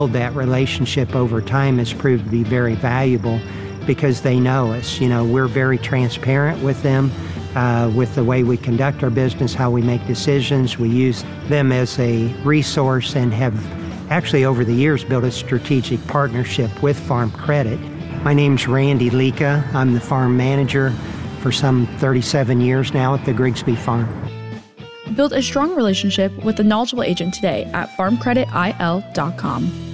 That relationship over time has proved to be very valuable because they know us. We're very transparent with them, with the way we conduct our business, how we make decisions. We use them as a resource and have actually over the years built a strategic partnership with Farm Credit. My name's Randy Leka. I'm the farm manager for some 37 years now at the Grigsby Farm. Build a strong relationship with a knowledgeable agent today at farmcreditil.com.